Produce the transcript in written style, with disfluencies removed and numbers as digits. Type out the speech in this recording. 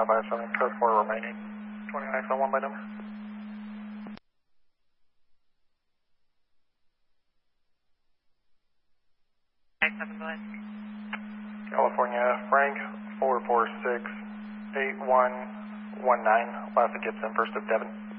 957, code 4 remaining. 2901 by number. Go ahead. California, Frank, 446-8119, last of Gibson, first of Devon.